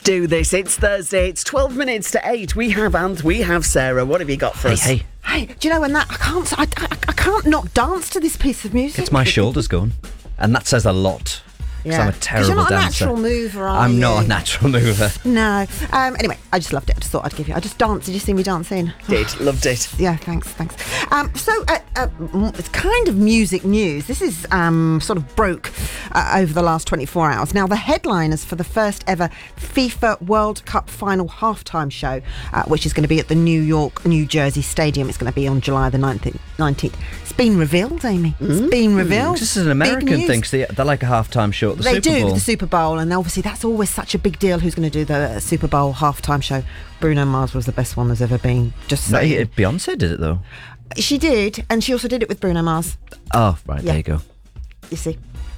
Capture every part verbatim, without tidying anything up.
do this. It's Thursday. It's twelve minutes to eight. We have Ant. We have Sarah. What have you got for Hey, us? hey. Hey, do you know when that I can't I, I, I can't not dance to this piece of music. It's my shoulders going. And that says a lot. Because Yeah. I'm a 'Cause terrible you're not dancer. a natural mover, are I'm you? not a natural mover. No. Um, anyway, I just loved it. I just thought I'd give you. I just danced. Did you see me dancing? Did. Loved it. Yeah, thanks, thanks. Um, so, uh, uh, m- it's kind of music news. This is um, sort of broke uh, over the last twenty-four hours. Now, the headliners for the first ever FIFA World Cup final halftime show, uh, which is going to be at the New York, New Jersey Stadium. It's going to be on July the nineteenth. It's been revealed, Amy. It's Mm. been revealed. This is an Big American news. thing, because they, they're like a halftime show at the They Super do, Bowl. the Super Bowl, and obviously that's always such a big deal. Who's going to do the Super Bowl halftime show? Bruno Mars was the best one there's ever been. Just No, saying. he- Beyonce did it, though. She did, and she also did it with Bruno Mars. Oh, right, Yeah. there you go. You see.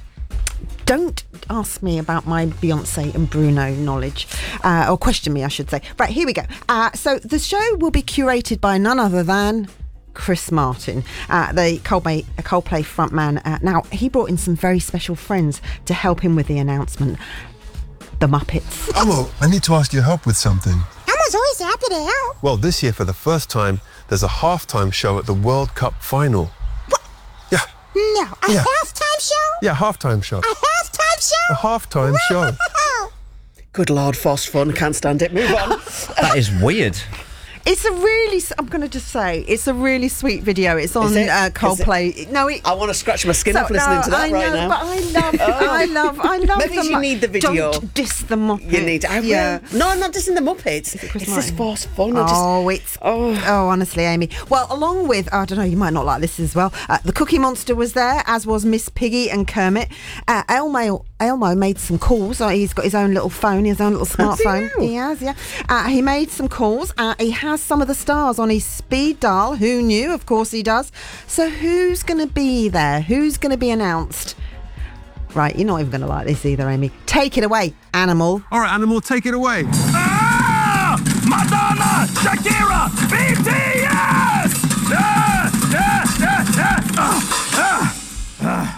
Don't ask me about my Beyonce and Bruno knowledge, uh, or question me, I should say. Right, here we go. Uh, so the show will be curated by none other than Chris Martin, uh, the Coldplay, Coldplay frontman. Uh, now, he brought in some very special friends to help him with the announcement. The Muppets. Elmo, I need to ask your help with something. Elmo's always happy to help. Well, this year, for the first time, there's a halftime show at the World Cup final. What? Yeah, No, a Yeah. halftime show? yeah, halftime show. A halftime show? A halftime show. Wow. Good Lord, Frost fun. Can't stand it. Move on. That is weird. It's a really, s- I'm going to just say, it's a really sweet video. It's on Is it? uh, Is Coldplay. No, it, I want to scratch my skin So, off listening no, to that I right know, now. but I love, I love, I love. Maybe the you Mu- need the video. Don't diss the Muppets. You need. I will. yeah. No, I'm not dissing the Muppets. it Chris It's Martin? just Frost fun. I just, Oh, it's Oh. oh. honestly, Amy. Well, along with I don't know, you might not like this as well. Uh, the Cookie Monster was there, as was Miss Piggy and Kermit. Uh, Elmo Elmo made some calls. Uh, he's got his own little phone, his own little Has he smartphone. now? He has, yeah. Uh, he made some calls. Uh, he has some of the stars on his speed dial. Who knew? Of course he does. So who's going to be there? Who's going to be announced? Right, you're not even going to like this either, Amy. Take it away, Animal. All right, Animal, take it away. Ah! Madonna! Shakira! B T S! Ah! Ah! Ah! Ah! Ah!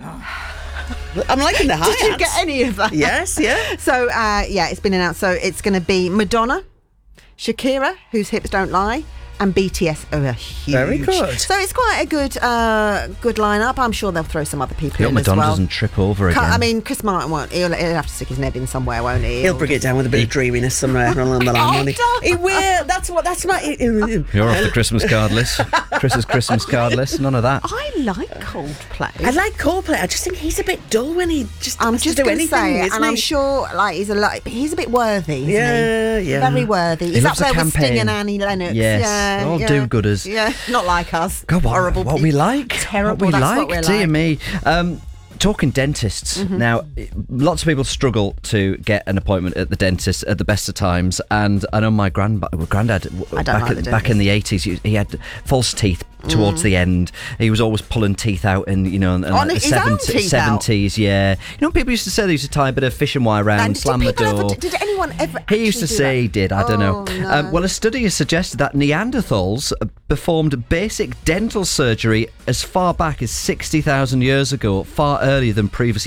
I'm liking the hi-hats. Did you get any of that? Yes, yeah. So, uh, yeah, it's been announced. So it's going to be Madonna, Shakira, whose hips don't lie, and B T S are huge. Very good. So it's quite a good uh, good lineup. I'm sure they'll throw some other people I hope in Madonna as well. doesn't trip over again. Can't- I mean, Chris Martin won't. He'll, he'll have to stick his neb in somewhere, won't he? He'll bring it down with a bit of dreaminess somewhere along the line, won't he? don't. He will. That's what. That's my. You're off the Christmas card list. Chris's Christmas card list. None of that. I like Coldplay. I like Coldplay. I just think he's a bit dull when he just I'm wants just to do going to anything, say, it, isn't and I'm he? sure, like, he's a lot. He's a bit worthy. Isn't Yeah, he? yeah. Very worthy. He's loves up a there with Sting campaign. and Annie Lennox. Yes, yeah, all yeah. do-gooders. Yeah, not like us. God, what, Horrible. what we people. like. Terrible. What we That's like. what we're Dear like. me. Um, talking dentists. Mm-hmm. Now, lots of people struggle to get an appointment at the dentist at the best of times. And I know my grand, granddad, I don't back, like at- the back in the eighties, he, he had false teeth towards the end. He was always pulling teeth out, and you know, and, and On like the his own teeth out? seventies, yeah. You know, people used to say they used to tie a bit of fishing wire around, And slam did the people door. Ever, did anyone ever? He used to actually do say that? he did. I don't know. Oh, no. Um, well, a study has suggested that Neanderthals performed basic dental surgery as far back as sixty thousand years ago, far earlier than previously